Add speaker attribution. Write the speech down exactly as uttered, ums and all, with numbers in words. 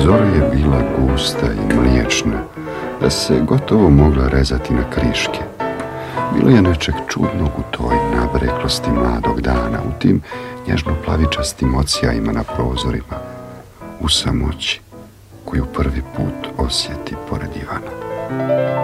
Speaker 1: Zora je bila gusta i mliječna, da se gotovo mogla rezati na kriške. Bilo je nečeg čudnog u toj nabreklosti mladog dana, u tim nježno-plavičastim ocijajima na prozorima, u samoći koju prvi put osjeti pored Ivana.